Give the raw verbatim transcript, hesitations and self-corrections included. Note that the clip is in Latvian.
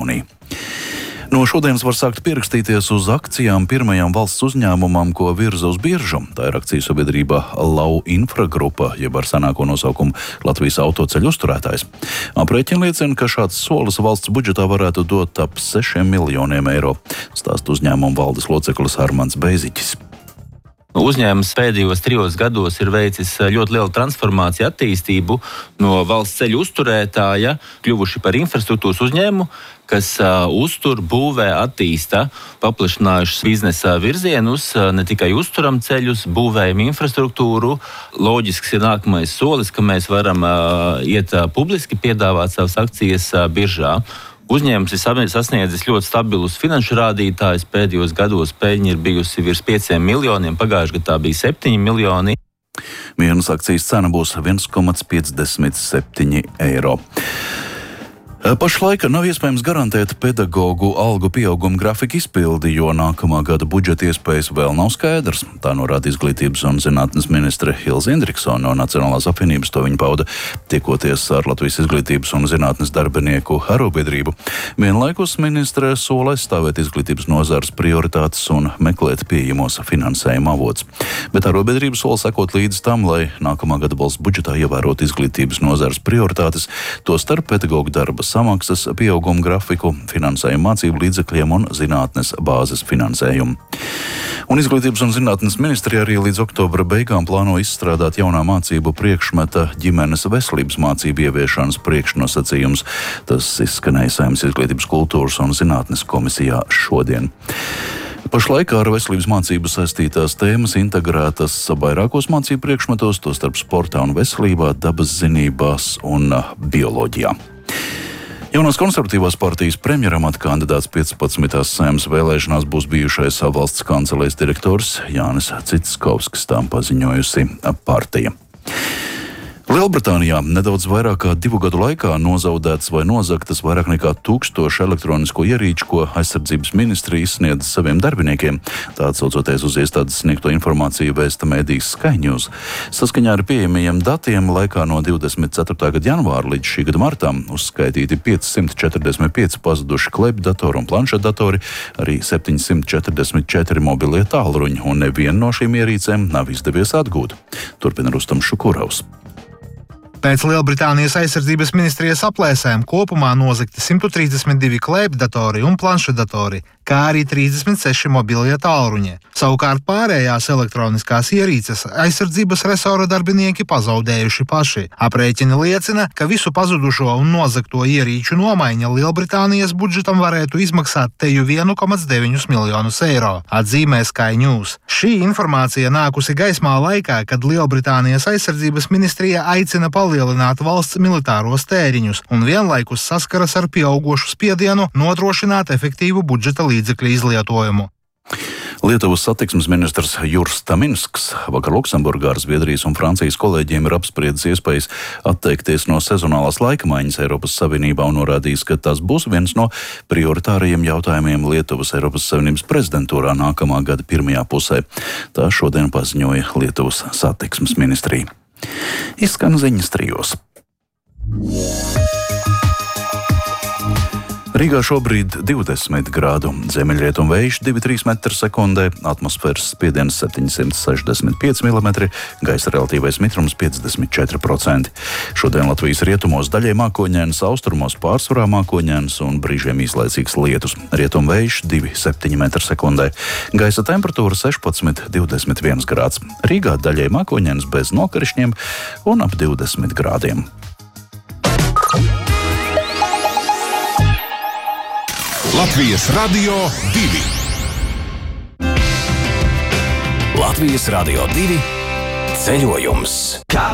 Lielbritāniju. No šodienas var sākt pierakstīties uz akcijām pirmajām valsts uzņēmumam, ko virza uz biržu. Tā ir akciju sabiedrība Lau Infra grupa, jeb ar senāko nosaukumu Latvijas autoceļu uzturētājs. Aprēķini liecina, ka šāds solis valsts budžetā varētu dot ap sešiem miljoniem eiro. Stāsta uzņēmuma valdes loceklis Armands Beiziķis. Uzņēmums pēdējos trijos gados ir veicis ļoti lielu transformāciju attīstību no valsts ceļu uzturētāja, kļuvuši par infrastruktūras uzņēmumu, kas uh, uztur, būvē, attīsta, paplašinājušas biznesa virzienus, uh, ne tikai uzturam ceļus, būvējam infrastruktūru. Loģisks ir nākamais solis, ka mēs varam uh, iet uh, publiski piedāvāt savas akcijas uh, biržā. Uzņēmums ir sasniedzis ļoti stabilus finanšu rādītājus. Pēdējos gados peļņa ir bijusi virs pieciem miljoniem, pagājušajā gadā bija septiņi miljoni. Vienas akcijas cena būs viens komats piecdesmit septiņi eiro. Pašlaik nav iespējams garantēt pedagogu algu pieauguma grafika izpildi, jo nākamā gada budžeta iespējas vēl nav skaidrs. Tā norāda Izglītības un zinātnes ministre Hilze Indriksone no Nacionālās apvienības. To viņa pauda tiekoties ar Latvijas Izglītības un zinātnes darbinieku arobiedrību. Vienlaikus ministre sola aizstāvēt izglītības nozares prioritātes un meklēt pieejamos finansējuma avots. Bet arobiedrība sola sekot līdz tam, lai nākamā gada valsts budžetā ievērot izglītības nozares prioritātes, to starp pedagogu darba samaksas, pieauguma grafiku, finansējumu mācību līdzekļiem un zinātnes bāzes finansējumu. Un Izglītības un zinātnes ministrija arī līdz oktobra beigām plāno izstrādāt jaunā mācību priekšmeta ģimenes veselības mācību ieviešanas priekšnosacījums. Tas izskanēja Saeimas Izglītības, kultūras un zinātnes komisijā šodien. Pašlaik ar veselības mācību saistītās tēmas integrētas vairākos mācību priekšmetos, tostarp sportā un veselībā, dabas zinībās un bioloģijā. Jaunās konservatīvās partijas premjeramata kandidāts piecpadsmitās Saeimas vēlēšanās būs bijušais valsts kancelēs direktors Jānis Citskovskis, tā paziņojusi partija. Lielbritānijā nedaudz vairāk kā divu gadu laikā nozaudētas vai nozagtas vairāk nekā tūkstoši elektronisko ierīču, ko aizsardzības ministrija izsniedz saviem darbiniekiem. Tā atsaucoties uz iestādes sniegto informāciju vēsta mēdījis Sky News. Saskaņā ar pieejamajiem datiem laikā no divdesmit ceturtā gada janvāra līdz šī gada martām uzskaitīti piecsimt četrdesmit pieci pazuduši klēpjdatori un planšetdatori, arī septiņsimt četrdesmit četri mobilie tālruņi, un neviena no šīm ierīcēm nav izdevies atgūt. Turpina Rustams Šukurovs. Pēc Lielbritānijas aizsardzības ministrijas aplēsēm kopumā nozagti simt trīsdesmit divi klēpjdatori un planšetdatori, kā arī trīsdesmit seši mobilie tālruņi. Savukārt pārējās elektroniskās ierīces aizsardzības resora darbinieki pazaudējuši paši. Aprēķini liecina, ka visu pazudušo un nozagto ierīču nomaiņa Lielbritānijas budžetam varētu izmaksāt teju viens komats deviņi miljonus eiro, atzīmē Sky News. Šī informācija nākusi gaismā laikā, kad Lielbritānijas aizsardzības ministrija aicina palielināt valsts militāros tēriņus un vienlaikus saskaras ar pieaugošu spiedienu nodrošināt efektīvu budžeta līdzekļu izlietojumu. Lietuvas satiksmes ministrs Juris Taminsks vakar Luksemburgā ar Zviedrijas un Francijas kolēģiem ir apspriedis iespējas atteikties no sezonālās laikamaiņas Eiropas Savienībā un norādījis, ka tas būs viens no prioritārajiem jautājumiem Lietuvas Eiropas Savienības prezidentūrā nākamā gada pirmajā pusē. Tā šodien paziņoja Lietuvas satiksmes ministrija. Izskan ziņas trijos. Rīgā šobrīd divdesmit grādu, ziemeļrietumu vējš divi līdz trīs metri sekundē, atmosfēras spiediens septiņsimt sešdesmit pieci milimetri, gaisa relatīvais mitrums piecdesmit četri procenti. Šodien Latvijas rietumos daļai mākoņēns, austrumos pārsvarā mākoņēns un brīžiem īslaicīgs lietus. Rietumu vējš divi līdz septiņi metri sekundē, gaisa temperatūra sešpadsmit līdz divdesmit viens grāds. Rīgā daļai mākoņēns bez nokrišņiem un ap divdesmit grādiem. Latvijas Radio divi. Latvijas Radio divi ceļojums.